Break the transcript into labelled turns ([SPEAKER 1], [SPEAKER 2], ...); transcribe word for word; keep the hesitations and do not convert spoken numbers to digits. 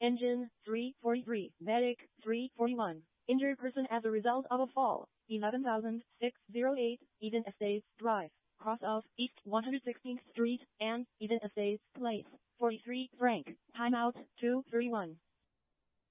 [SPEAKER 1] Engine, three forty-three. Medic, three forty-one. Injured person as a result of a fall, eleven thousand six hundred eight, Eden Estates Drive, cross of East one hundred sixteenth Street and Eden Estates Place. forty-three Frank. Timeout, two thirty-one.